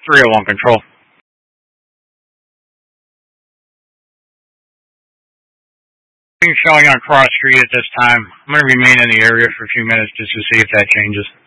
301 Control. Showing on Cross Street at this time. I'm going to remain in the area for a few minutes just to see if that changes.